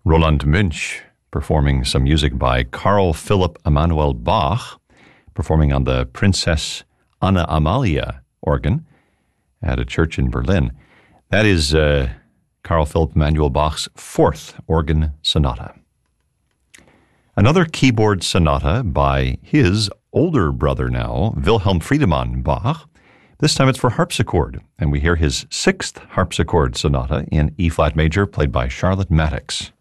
Roland Münch performing some music by Carl Philipp Emanuel Bach, performing on the Princess Anna Amalia organ at a church in Berlin. That is Carl Philipp Emanuel Bach's fourth organ sonata. Another keyboard sonata by his older brother now, Wilhelm Friedemann Bach. This time it's for harpsichord, and we hear his sixth harpsichord sonata in E-flat major, played by Charlotte Mattix.